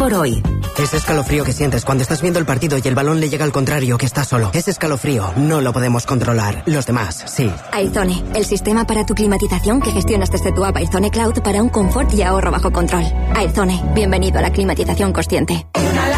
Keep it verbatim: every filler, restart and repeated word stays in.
por hoy. Ese escalofrío que sientes cuando estás viendo el partido y el balón le llega al contrario, que está solo. Ese escalofrío no lo podemos controlar. Los demás, sí. Aizone, el sistema para tu climatización que gestionas desde tu app Aizone Cloud para un confort y ahorro bajo control. Aizone, bienvenido a la climatización consciente.